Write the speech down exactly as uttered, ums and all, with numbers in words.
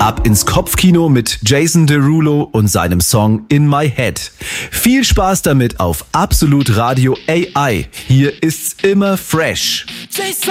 Ab ins Kopfkino mit Jason Derulo und seinem Song In My Head. Viel Spaß damit auf Absolut Radio A I. Hier ist's immer fresh.